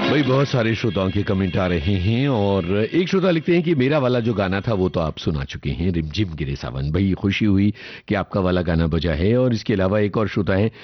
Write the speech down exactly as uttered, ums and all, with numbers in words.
भाई बहुत सारे श्रोताओं के कमेंट आ रहे हैं और एक श्रोता लिखते हैं कि मेरा वाला जो गाना था वो तो आप सुना चुके हैं, रिमझिम गिरे सावन। भाई खुशी हुई कि आपका वाला गाना बजा है। और इसके अलावा एक और श्रोता है